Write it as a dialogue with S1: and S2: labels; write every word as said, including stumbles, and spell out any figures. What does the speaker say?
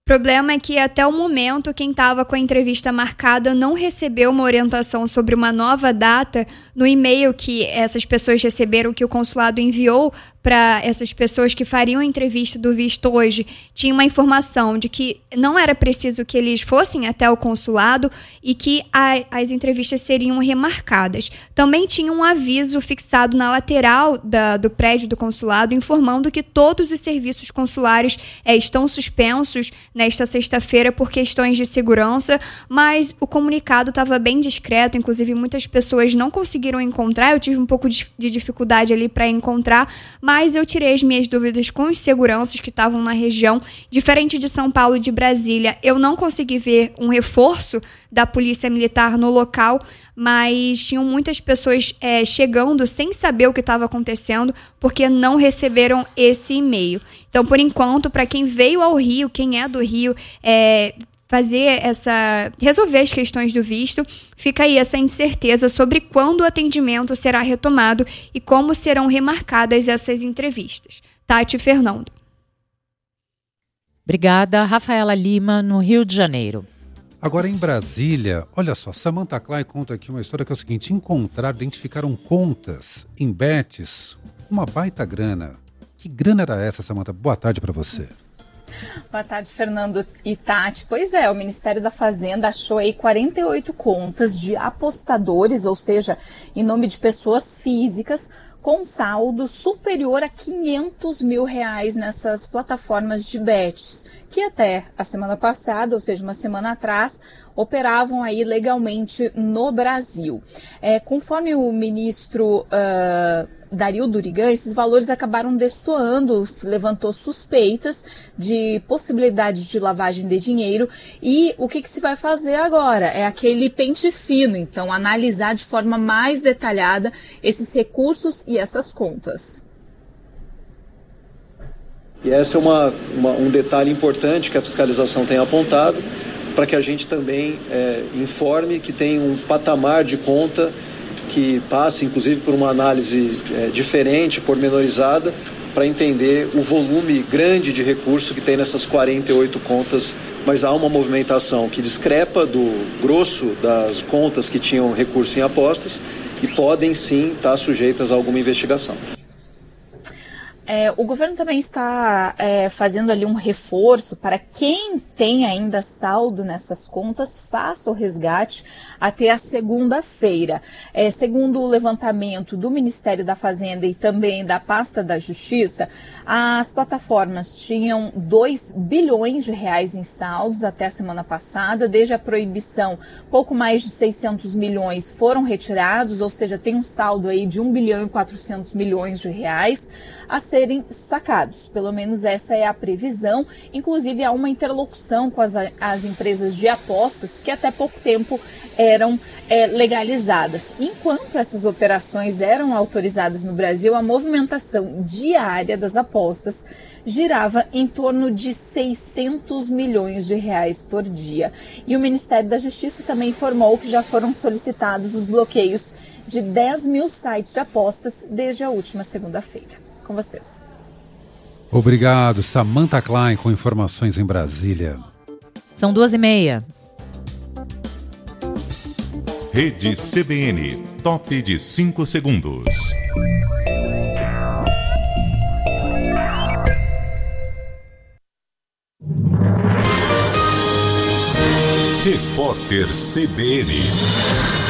S1: problema é que até o momento quem estava com a entrevista marcada não recebeu uma orientação sobre uma nova data no e-mail que essas pessoas receberam, que o consulado enviou para essas pessoas que fariam a entrevista do visto hoje. Tinha uma informação de que não era preciso que eles fossem até o consulado e que a, as entrevistas seriam remarcadas. Também tinha um aviso fixado na lateral da, do prédio do consulado informando que todos os serviços consulares é, estão suspensos nesta sexta-feira por questões de segurança, mas o comunicado estava bem discreto, inclusive muitas pessoas não conseguiram encontrar, eu tive um pouco de, de dificuldade ali para encontrar, mas eu tirei as minhas dúvidas com os seguranças que estavam na região. Diferente de São Paulo e de Brasília, eu não consegui ver um reforço da polícia militar no local, mas tinham muitas pessoas é, chegando sem saber o que estava acontecendo, porque não receberam esse e-mail. Então, por enquanto, para quem veio ao Rio, quem é do Rio, é, fazer essa, resolver as questões do visto, fica aí essa incerteza sobre quando o atendimento será retomado e como serão remarcadas essas entrevistas. Tati e Fernando.
S2: Obrigada, Rafaela Lima, no Rio de Janeiro.
S3: Agora em Brasília, olha só, Samantha Klein conta aqui uma história que é o seguinte: encontraram, identificaram contas em Betis, uma baita grana. Que grana era essa, Samantha? Boa tarde para você.
S4: Boa tarde, Fernando e Tati. Pois é, o Ministério da Fazenda achou aí quarenta e oito contas de apostadores, ou seja, em nome de pessoas físicas, com saldo superior a quinhentos mil reais nessas plataformas de bets, que até a semana passada, ou seja, uma semana atrás, operavam aí legalmente no Brasil. É, conforme o ministro uh, Dario Durigan, esses valores acabaram destoando, se levantou suspeitas de possibilidade de lavagem de dinheiro e o que, que se vai fazer agora? É aquele pente fino, então analisar de forma mais detalhada esses recursos e essas contas.
S5: E esse é uma, uma, um detalhe importante que a fiscalização tem apontado, para que a gente também é, informe que tem um patamar de conta que passe, inclusive, por uma análise é, diferente, pormenorizada, para entender o volume grande de recurso que tem nessas quarenta e oito contas. Mas há uma movimentação que discrepa do grosso das contas que tinham recurso em apostas e podem, sim, estar sujeitas a alguma investigação.
S4: É, o governo também está é, fazendo ali um reforço para quem tem ainda saldo nessas contas, faça o resgate até a segunda-feira. É, segundo o levantamento do Ministério da Fazenda e também da Pasta da Justiça, as plataformas tinham dois bilhões de reais em saldos até a semana passada. Desde a proibição, pouco mais de seiscentos milhões foram retirados, ou seja, tem um saldo aí de um bilhão e quatrocentos milhões de reais a serem sacados. Pelo menos essa é a previsão. Inclusive há uma interlocução com as, as empresas de apostas que até pouco tempo eram é, legalizadas. Enquanto essas operações eram autorizadas no Brasil, a movimentação diária das apostas girava em torno de seiscentos milhões de reais por dia. E o Ministério da Justiça também informou que já foram solicitados os bloqueios de dez mil sites de apostas desde a última segunda-feira. Com vocês.
S3: Obrigado, Samantha Klein, com informações em Brasília.
S2: São duas e meia.
S6: Rede C B N, top de cinco segundos. Repórter C B N.